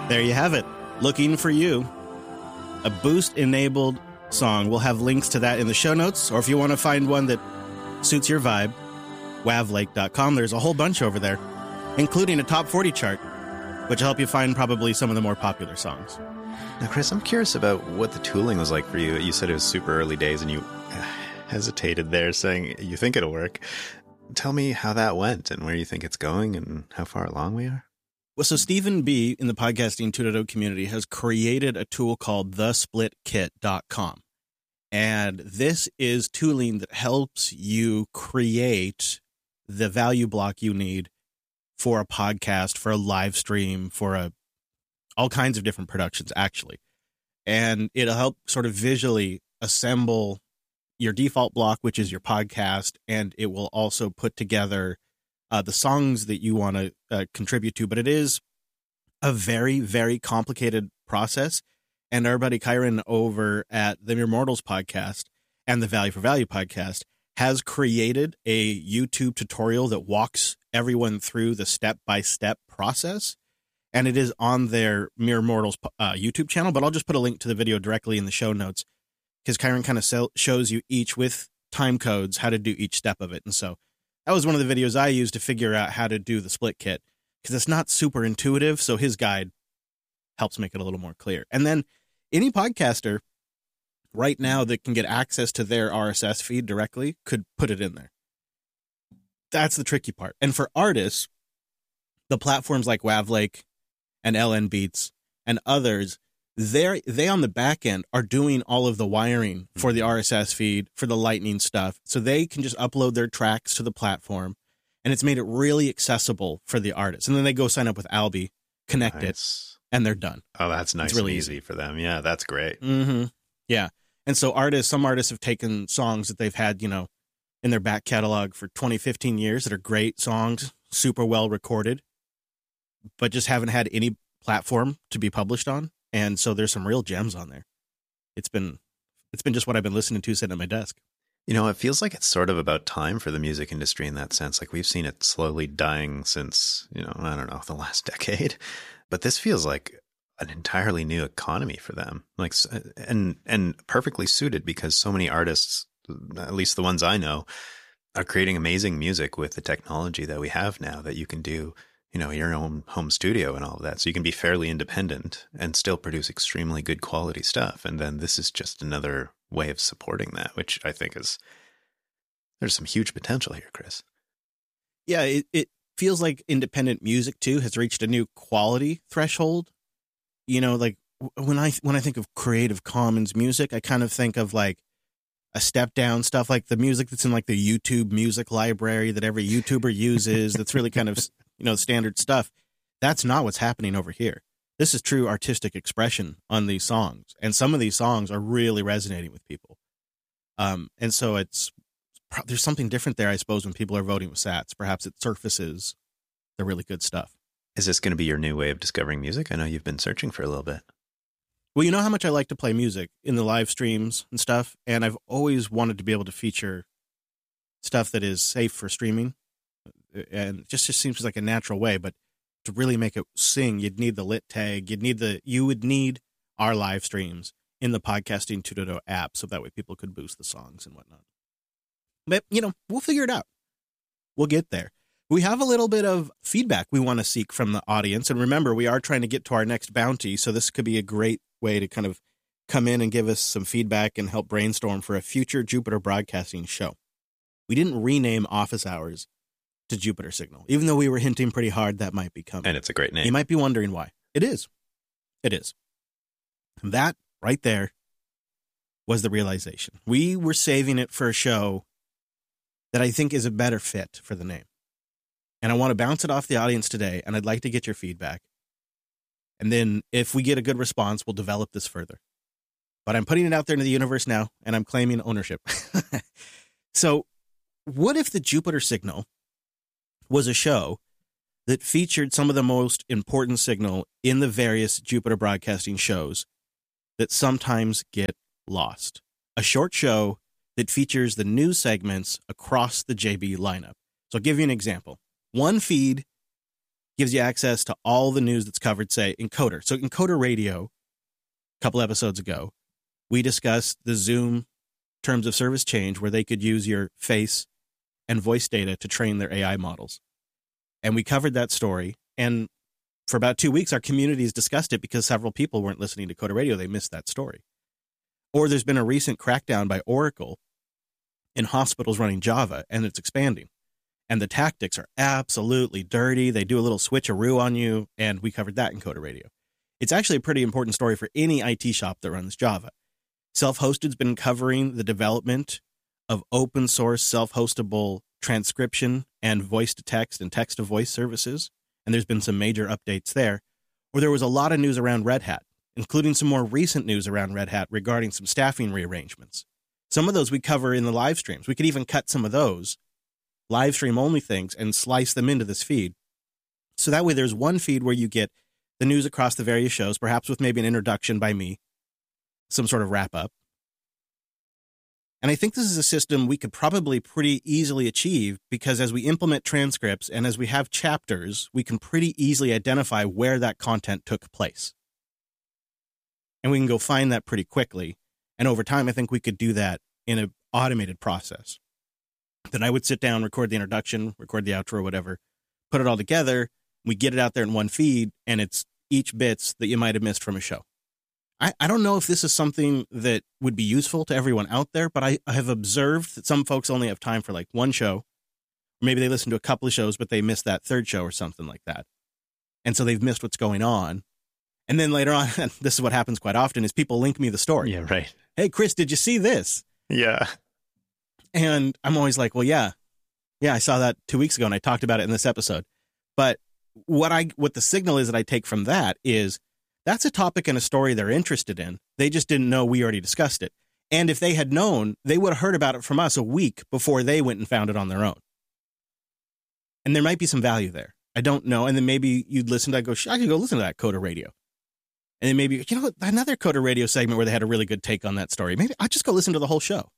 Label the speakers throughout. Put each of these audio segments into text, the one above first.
Speaker 1: There you have it. Looking for You, a Boost-enabled song. We'll have links to that in the show notes, or if you want to find one that suits your vibe, wavlake.com. There's a whole bunch over there, including a top 40 chart, which will help you find probably some of the more popular songs.
Speaker 2: Now, Chris, I'm curious about what the tooling was like for you. You said it was super early days, and you hesitated there saying you think it'll work. Tell me how that went and where you think it's going and how far along we are.
Speaker 1: Well, so Stephen B. in the Podcasting 2.0 community has created a tool called thesplitkit.com. And this is tooling that helps you create the value block you need for a podcast, for a live stream, for all kinds of different productions, actually. And it'll help sort of visually assemble your default block, which is your podcast, and it will also put together the songs that you want to contribute to. But it is a very, very complicated process. And our buddy Kyron over at the Mere Mortals podcast and the Value for Value podcast has created a YouTube tutorial that walks everyone through the step-by-step process. And it is on their Mere Mortals YouTube channel, but I'll just put a link to the video directly in the show notes because Kyron kind of shows you each with time codes how to do each step of it. And so that was one of the videos I used to figure out how to do the split kit because it's not super intuitive. So his guide helps make it a little more clear. And then any podcaster right now that can get access to their RSS feed directly could put it in there. That's the tricky part. And for artists, the platforms like Wavlake and LN Beats and others, they on the back end are doing all of the wiring for the RSS feed, for the Lightning stuff. So they can just upload their tracks to the platform, and it's made it really accessible for the artists. And then they go sign up with Alby, connect it, and they're done.
Speaker 2: Oh, that's nice.
Speaker 1: It's really
Speaker 2: and easy for them. Yeah, that's great.
Speaker 1: Mm-hmm. Yeah. And so some artists have taken songs that they've had, in their back catalog for 20, 15 years that are great songs, super well recorded, but just haven't had any platform to be published on. And so there's some real gems on there. It's been just what I've been listening to sitting at my desk.
Speaker 2: It feels like it's sort of about time for the music industry in that sense. Like we've seen it slowly dying since, I don't know, the last decade. But this feels like an entirely new economy for them. Like, and perfectly suited because so many artists, at least the ones I know, are creating amazing music with the technology that we have now that you can do your own home studio and all of that. So you can be fairly independent and still produce extremely good quality stuff. And then this is just another way of supporting that, which I think there's some huge potential here, Chris.
Speaker 1: Yeah, it feels like independent music too has reached a new quality threshold. Like when I think of Creative Commons music, I kind of think of like a step down stuff, like the music that's in like the YouTube music library that every YouTuber uses. That's really kind of standard stuff. That's not what's happening over here. This is true artistic expression on these songs. And some of these songs are really resonating with people. And so there's something different there, I suppose, when people are voting with sats. Perhaps it surfaces the really good stuff.
Speaker 2: Is this going to be your new way of discovering music? I know you've been searching for a little bit.
Speaker 1: Well, you know how much I like to play music in the live streams and stuff. And I've always wanted to be able to feature stuff that is safe for streaming. And it just seems like a natural way, but to really make it sing, you'd need the lit tag. You would need our live streams in the Podcasting 2.0 app, so that way people could boost the songs and whatnot. But, we'll figure it out. We'll get there. We have a little bit of feedback we want to seek from the audience. And remember, we are trying to get to our next bounty, so this could be a great way to kind of come in and give us some feedback and help brainstorm for a future Jupiter Broadcasting show. We didn't rename Office Hours to Jupiter Signal, even though we were hinting pretty hard that might be coming.
Speaker 2: And it's a great name.
Speaker 1: You might be wondering why. It is. It is. And that right there was the realization. We were saving it for a show that I think is a better fit for the name. And I want to bounce it off the audience today, and I'd like to get your feedback. And then if we get a good response, we'll develop this further. But I'm putting it out there into the universe now, and I'm claiming ownership. So what if the Jupiter Signal was a show that featured some of the most important signal in the various Jupiter Broadcasting shows that sometimes get lost? A short show that features the news segments across the JB lineup. So I'll give you an example. One feed Gives you access to all the news that's covered, say, Encoder. So Encoder Radio, a couple episodes ago, we discussed the Zoom terms of service change where they could use your face and voice data to train their AI models. And we covered that story. And for about 2 weeks, our communities discussed it because several people weren't listening to Coder Radio. They missed that story. Or there's been a recent crackdown by Oracle in hospitals running Java, and it's expanding. And the tactics are absolutely dirty. They do a little switcheroo on you, and we covered that in Coder Radio. It's actually a pretty important story for any IT shop that runs Java. Self-Hosted's been covering the development of open source self-hostable transcription and voice-to-text and text-to-voice services, and there's been some major updates there. Or there was a lot of news around Red Hat, including some more recent news around Red Hat regarding some staffing rearrangements. Some of those we cover in the live streams. We could even cut some of those live stream only things and slice them into this feed. So that way there's one feed where you get the news across the various shows, perhaps with maybe an introduction by me, some sort of wrap up. And I think this is a system we could probably pretty easily achieve because as we implement transcripts and as we have chapters, we can pretty easily identify where that content took place. And we can go find that pretty quickly. And over time, I think we could do that in an automated process. Then I would sit down, record the introduction, record the outro, whatever, put it all together. We get it out there in one feed, and it's each bits that you might have missed from a show. I don't know if this is something that would be useful to everyone out there, but I have observed that some folks only have time for like one show. Maybe they listen to a couple of shows, but they missed that third show or something like that. And so they've missed what's going on. And then later on, and this is what happens quite often, is people link me the story.
Speaker 2: Yeah, right.
Speaker 1: Hey, Chris, did you see this?
Speaker 2: Yeah.
Speaker 1: And I'm always like, well, yeah, I saw that 2 weeks ago and I talked about it in this episode. But what the signal is that I take from that is that's a topic and a story they're interested in. They just didn't know we already discussed it. And if they had known, they would have heard about it from us a week before they went and found it on their own. And there might be some value there. I don't know. And then maybe you'd listen to that, I could go listen to that Coder Radio. And then maybe, another Coder Radio segment where they had a really good take on that story. Maybe I'll just go listen to the whole show.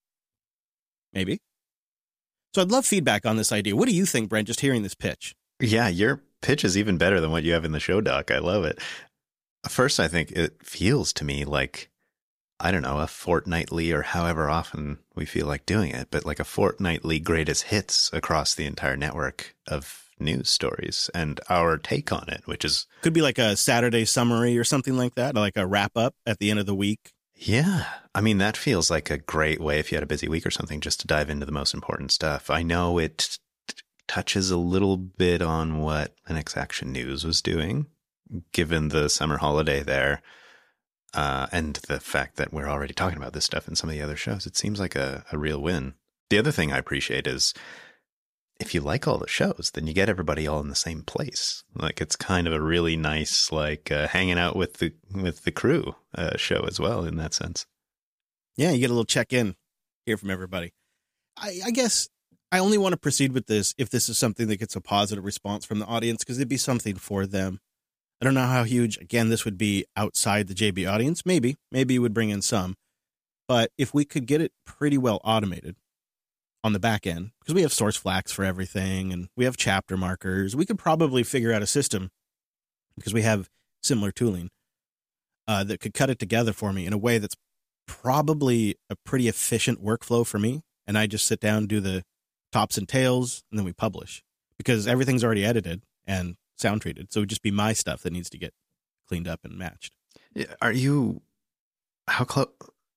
Speaker 1: Maybe. So I'd love feedback on this idea. What do you think, Brent, just hearing this pitch?
Speaker 2: Yeah, your pitch is even better than what you have in the show doc. I love it. First, I think it feels to me like, I don't know, a fortnightly or however often we feel like doing it, but like a fortnightly greatest hits across the entire network of news stories and our take on it, which is...
Speaker 1: Could be like a Saturday summary or something like that, like a wrap up at the end of the week.
Speaker 2: Yeah. I mean, that feels like a great way if you had a busy week or something, just to dive into the most important stuff. I know it touches a little bit on what Linux Action News was doing, given the summer holiday there, and the fact that we're already talking about this stuff in some of the other shows. It seems like a real win. The other thing I appreciate is if you like all the shows, then you get everybody all in the same place. Like it's kind of a really nice, like hanging out with the crew show as well in that sense.
Speaker 1: Yeah, you get a little check-in, hear from everybody. I guess I only want to proceed with this if this is something that gets a positive response from the audience, because it'd be something for them. I don't know how huge, again, this would be outside the JB audience. Maybe it would bring in some. But if we could get it pretty well automated on the back end, because we have source flags for everything and we have chapter markers, we could probably figure out a system, because we have similar tooling, that could cut it together for me in a way that's probably a pretty efficient workflow for me. And I just sit down, do the tops and tails, and then we publish, because everything's already edited and sound treated. So it would just be my stuff that needs to get cleaned up and matched.
Speaker 2: Are you, how close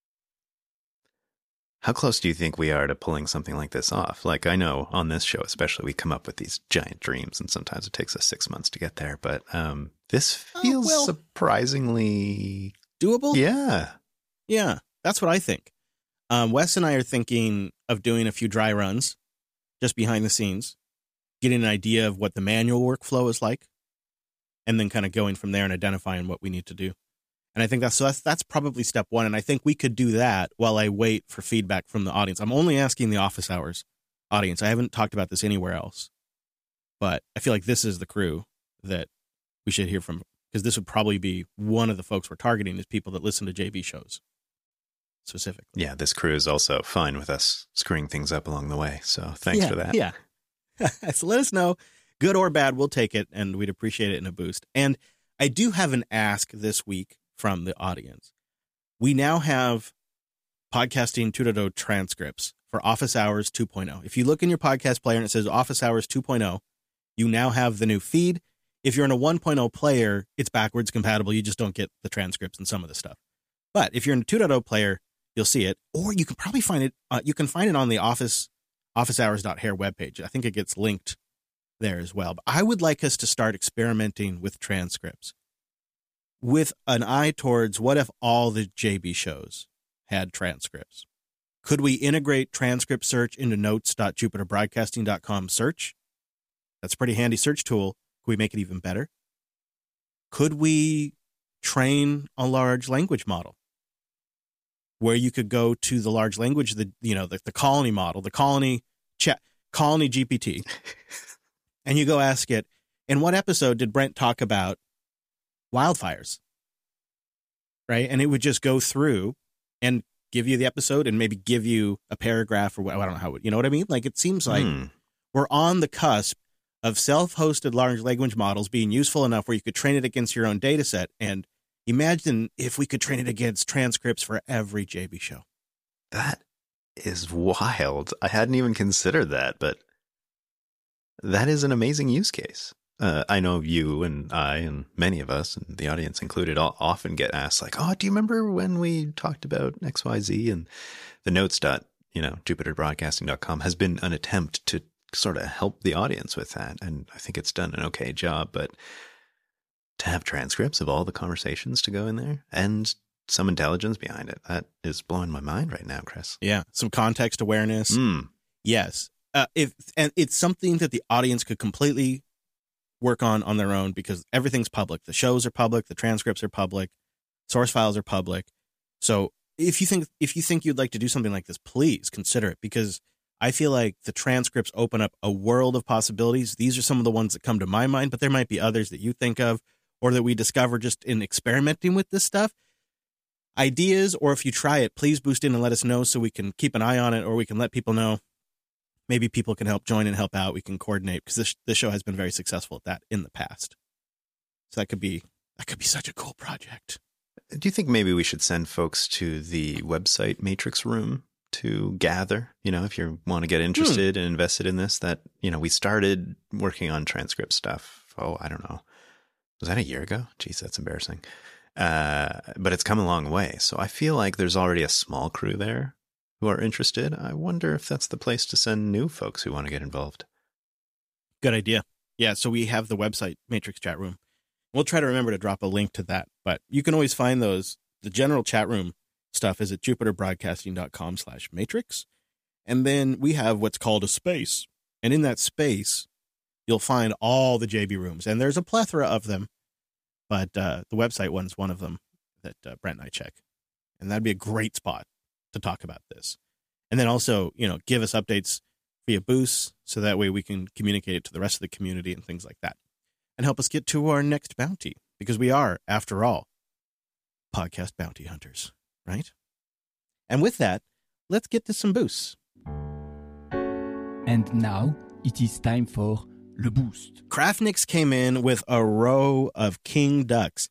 Speaker 2: do you think we are to pulling something like this off? Like, I know on this show, especially, we come up with these giant dreams and sometimes it takes us 6 months to get there. But this feels surprisingly
Speaker 1: doable.
Speaker 2: Yeah.
Speaker 1: That's what I think. Wes and I are thinking of doing a few dry runs just behind the scenes, getting an idea of what the manual workflow is like, and then kind of going from there and identifying what we need to do. And I think that's probably step one. And I think we could do that while I wait for feedback from the audience. I'm only asking the office hours audience. I haven't talked about this anywhere else, but I feel like this is the crew that we should hear from, because this would probably be one of the folks we're targeting is people that listen to JB shows specifically.
Speaker 2: Yeah, this crew is also fine with us screwing things up along the way. So thanks for that.
Speaker 1: Yeah. So let us know. Good or bad, we'll take it, and we'd appreciate it in a boost. And I do have an ask this week from the audience. We now have Podcasting 2.0 transcripts for Office Hours 2.0. If you look in your podcast player and it says Office Hours 2.0, you now have the new feed. If you're in a 1.0 player, it's backwards compatible. You just don't get the transcripts and some of the stuff. But if you're in a 2.0 player, you'll see it. Or you can probably find it. You can find it on the officehours.hair webpage. I think it gets linked there as well. But I would like us to start experimenting with transcripts with an eye towards what if all the JB shows had transcripts? Could we integrate transcript search into notes.jupiterbroadcasting.com search? That's a pretty handy search tool. Could we make it even better? Could we train a large language model where you could go to the large language, the Colony model, the Colony GPT, and you go ask it, in what episode did Brent talk about wildfires? Right? And it would just go through and give you the episode and maybe give you a paragraph or what. I don't know how it, you know what I mean? Like, it seems like we're on the cusp of self-hosted large language models being useful enough where you could train it against your own data set. And imagine if we could train it against transcripts for every JB show.
Speaker 2: That is wild. I hadn't even considered that, but that is an amazing use case. I know you and I and many of us, and the audience included, often get asked like, "Oh, do you remember when we talked about XYZ?" And the notes.jupiterbroadcasting.com has been an attempt to sort of help the audience with that, and I think it's done an okay job. But to have transcripts of all the conversations to go in there and some intelligence behind it, that is blowing my mind right now, Chris.
Speaker 1: Yeah, some context awareness. Yes, and it's something that the audience could completely work on their own, because everything's public. The shows are public, the transcripts are public, source files are public. So if you think you'd like to do something like this, please consider it, because I feel like the transcripts open up a world of possibilities. These are some of the ones that come to my mind, but there might be others that you think of or that we discover just in experimenting with this stuff. Ideas, or if you try it, please boost in and let us know so we can keep an eye on it, or we can let people know. Maybe people can help join and help out. We can coordinate, because this show has been very successful at that in the past. So that could be such a cool project.
Speaker 2: Do you think maybe we should send folks to the website Matrix Room to gather, if you want to get interested and invested in this, that, we started working on transcript stuff. Oh, I don't know. Was that a year ago? Jeez, that's embarrassing. But it's come a long way. So I feel like there's already a small crew there who are interested. I wonder if that's the place to send new folks who want to get involved.
Speaker 1: Good idea. Yeah, so we have the website, Matrix Chat Room. We'll try to remember to drop a link to that, but you can always find those. The general chat room stuff is at jupiterbroadcasting.com/matrix. And then we have what's called a space. And in that space, you'll find all the JB rooms. And there's a plethora of them, but the website one's one of them that Brent and I check. And that'd be a great spot to talk about this. And then also, give us updates via boosts, so that way we can communicate it to the rest of the community and things like that. And help us get to our next bounty, because we are, after all, podcast bounty hunters, right? And with that, let's get to some boosts.
Speaker 3: And now it is time for Le Boost.
Speaker 1: Craftnix came in with a row of King Ducks.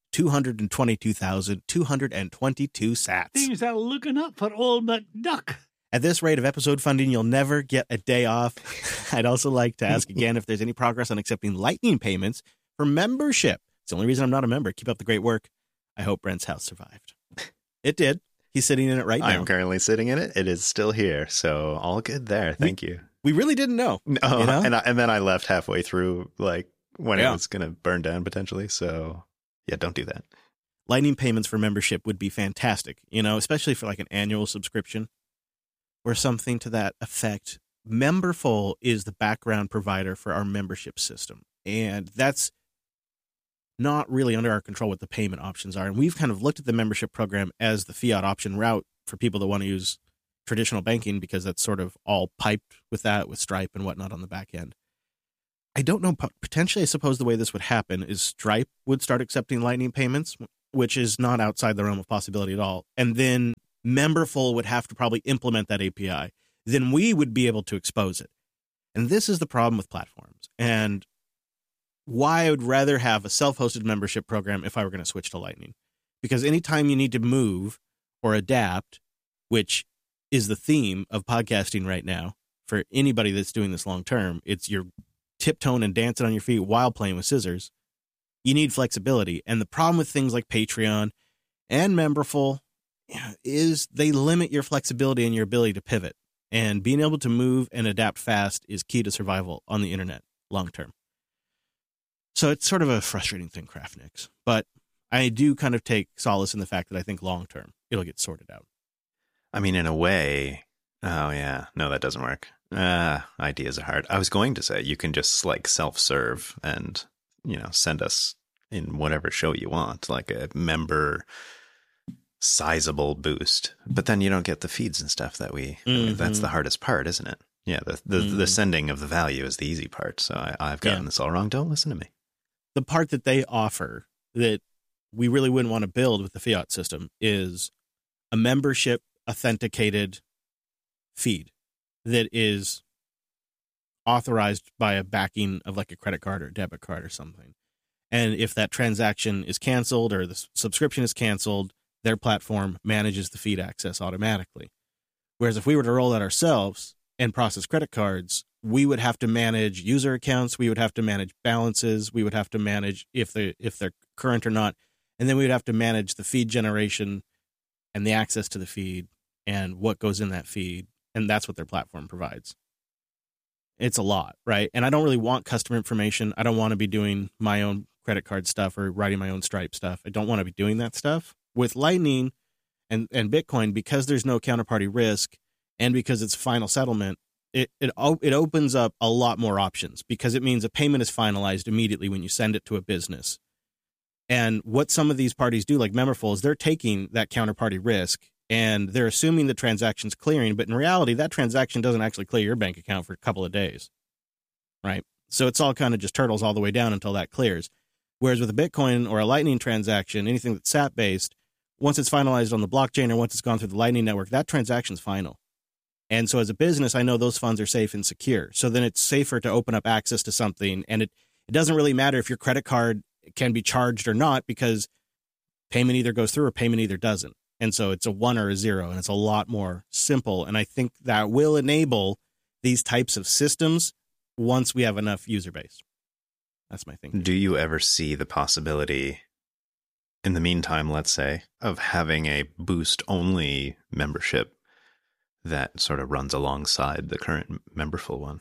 Speaker 1: 222,222 sats.
Speaker 4: Things are looking up for old McDuck.
Speaker 1: At this rate of episode funding, you'll never get a day off. I'd also like to ask again if there's any progress on accepting Lightning payments for membership. It's the only reason I'm not a member. Keep up the great work. I hope Brent's house survived. It did. He's sitting in it right now.
Speaker 2: I'm currently sitting in it. It is still here. So all good there. Thank you.
Speaker 1: We really didn't know.
Speaker 2: No, and then I left halfway through, like when it was going to burn down potentially. So yeah, don't do that.
Speaker 1: Lightning payments for membership would be fantastic, especially for like an annual subscription or something to that effect. Memberful is the background provider for our membership system, and that's not really under our control what the payment options are. And we've kind of looked at the membership program as the fiat option route for people that want to use traditional banking, because that's sort of all piped with that, with Stripe and whatnot on the back end. I don't know. Potentially, I suppose the way this would happen is Stripe would start accepting Lightning payments, which is not outside the realm of possibility at all. And then Memberful would have to probably implement that API. Then we would be able to expose it. And this is the problem with platforms, and why I would rather have a self-hosted membership program if I were going to switch to Lightning. Because anytime you need to move or adapt, which is the theme of podcasting right now, for anybody that's doing this long term, it's you're tiptoeing and dancing on your feet while playing with scissors. You need flexibility. And the problem with things like Patreon and Memberful is they limit your flexibility and your ability to pivot. And being able to move and adapt fast is key to survival on the internet long term. So it's sort of a frustrating thing, Craftnix. But I do kind of take solace in the fact that I think long term it'll get sorted out.
Speaker 2: I mean, in a way, oh yeah, no, that doesn't work. Ideas are hard. I was going to say you can just like self-serve and, send us in whatever show you want, like a member sizable boost, but then you don't get the feeds and stuff that that's the hardest part, isn't it? Yeah. The sending of the value is the easy part. So I've gotten this all wrong. Don't listen to me.
Speaker 1: The part that they offer that we really wouldn't want to build with the fiat system is a membership authenticated feed that is authorized by a backing of like a credit card or debit card or something. And if that transaction is canceled or the subscription is canceled, their platform manages the feed access automatically. Whereas if we were to roll that ourselves and process credit cards, we would have to manage user accounts. We would have to manage balances. We would have to manage if they're current or not. And then we would have to manage the feed generation and the access to the feed and what goes in that feed. And that's what their platform provides. It's a lot, right? And I don't really want customer information. I don't want to be doing my own credit card stuff or writing my own Stripe stuff. I don't want to be doing that stuff. With Lightning and Bitcoin, because there's no counterparty risk and because it's final settlement, it opens up a lot more options because it means a payment is finalized immediately when you send it to a business. And what some of these parties do, like Memberful, is they're taking that counterparty risk and they're assuming the transaction's clearing, but in reality, that transaction doesn't actually clear your bank account for a couple of days, right? So it's all kind of just turtles all the way down until that clears. Whereas with a Bitcoin or a Lightning transaction, anything that's SAT-based, once it's finalized on the blockchain or once it's gone through the Lightning Network, that transaction's final. And so as a business, I know those funds are safe and secure. So then it's safer to open up access to something. And it doesn't really matter if your credit card can be charged or not because payment either goes through or payment either doesn't. And so it's a 1 or a 0, and it's a lot more simple. And I think that will enable these types of systems once we have enough user base. That's my thinking.
Speaker 2: Do you ever see the possibility, in the meantime, let's say, of having a boost-only membership that sort of runs alongside the current Memberful one?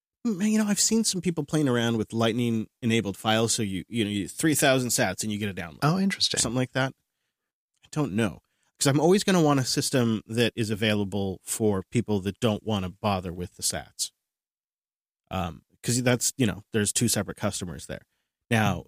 Speaker 1: I've seen some people playing around with Lightning-enabled files, so you 3,000 sats and you get a download.
Speaker 2: Oh, interesting.
Speaker 1: Something like that. I don't know. Because I'm always going to want a system that is available for people that don't want to bother with the sats. Because that's, there's two separate customers there. Now,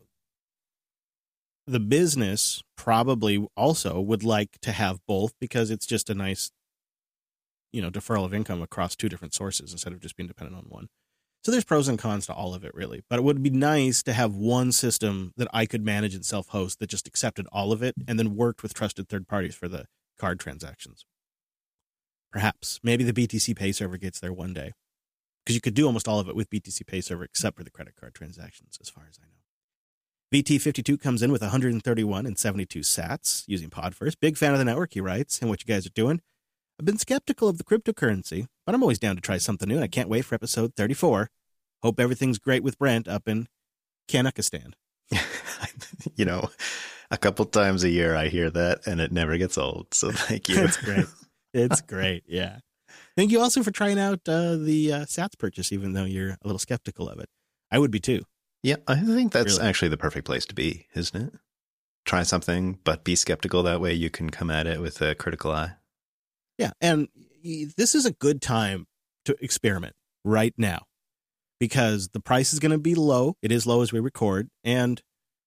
Speaker 1: the business probably also would like to have both because it's just a nice, deferral of income across two different sources instead of just being dependent on one. So there's pros and cons to all of it, really. But it would be nice to have one system that I could manage and self-host that just accepted all of it and then worked with trusted third parties for the card transactions. Perhaps. Maybe the BTC Pay server gets there one day. Because you could do almost all of it with BTC Pay server except for the credit card transactions, as far as I know. VT52 comes in with 131 and 72 sats using Podfirst. Big fan of the network, he writes, and what you guys are doing. I've been skeptical of the cryptocurrency, but I'm always down to try something new, and I can't wait for episode 34. Hope everything's great with Brent up in Kazakhstan.
Speaker 2: A couple times a year I hear that, and it never gets old, so thank you.
Speaker 1: It's great. It's great, yeah. Thank you also for trying out the Sats purchase, even though you're a little skeptical of it. I would be too.
Speaker 2: Yeah, I think that's
Speaker 1: Really.
Speaker 2: actually the perfect place to be, isn't it? Try something, but be skeptical. That way you can come at it with a critical eye.
Speaker 1: Yeah, and this is a good time to experiment right now because the price is going to be low. It is low as we record, and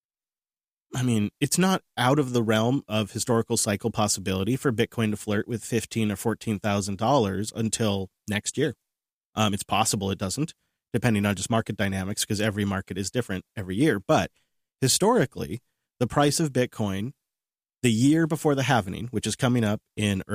Speaker 1: it's not out of the realm of historical cycle possibility for Bitcoin to flirt with $15,000 or $14,000 until next year. It's possible it doesn't, depending on just market dynamics, because every market is different every year. But historically, the price of Bitcoin the year before the halvening, which is coming up in